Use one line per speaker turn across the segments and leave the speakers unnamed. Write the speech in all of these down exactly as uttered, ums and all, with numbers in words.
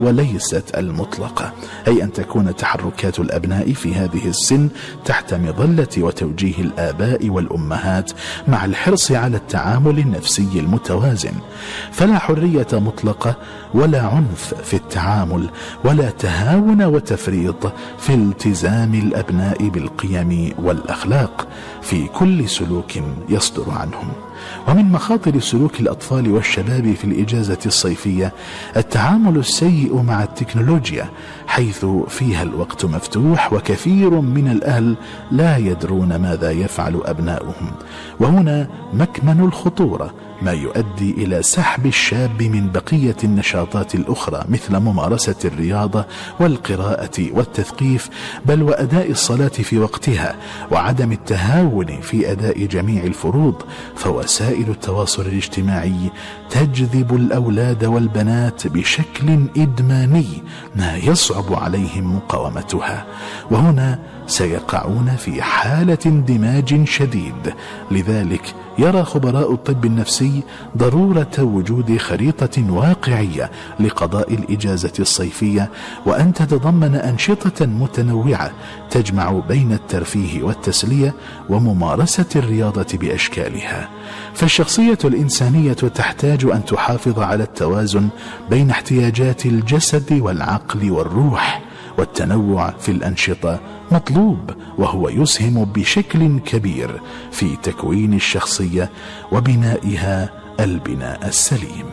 وليست المطلقة، أي أن تكون تحركات الأبناء في هذه السن تحت مظلة وتوجيه الآباء والأمهات مع الحرص على التعامل النفسي المتوازن، فلا حرية مطلقة ولا عنف في التعامل ولا تهاون وتفريط في التزام الأبناء بالقيم والأخلاق في كل سلوك يصدر عنهم. ومن مخاطر سلوك الأطفال والشباب في الإجازة الصيفية التعامل السيء مع التكنولوجيا، حيث فيها الوقت مفتوح وكثير من الأهل لا يدرون ماذا يفعل أبناؤهم، وهنا مكمن الخطورة، ما يؤدي إلى سحب الشاب من بقية النشاطات الأخرى مثل ممارسة الرياضة والقراءة والتثقيف، بل وأداء الصلاة في وقتها، وعدم التهاون في أداء جميع الفروض. فوسائل التواصل الاجتماعي تجذب الأولاد والبنات بشكل إدماني ما يصعب عليهم مقاومتها، وهنا سيقعون في حالة اندماج شديد. لذلك يرى خبراء الطب النفسي ضرورة وجود خريطة واقعية لقضاء الإجازة الصيفية، وأن تتضمن أنشطة متنوعة تجمع بين الترفيه والتسلية وممارسة الرياضة بأشكالها. فالشخصية الإنسانية تحتاج أن تحافظ على التوازن بين احتياجات الجسد والعقل والروح، والتنوع في الأنشطة مطلوب، وهو يسهم بشكل كبير في تكوين الشخصية وبنائها البناء السليم.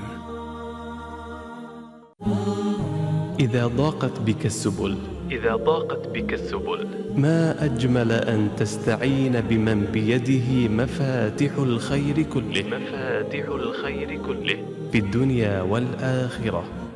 إذا ضاقت بك السبل إذا ضاقت بك السبل ما أجمل أن تستعين بمن بيده مفاتيح الخير كله مفاتيح الخير كله في الدنيا والآخرة.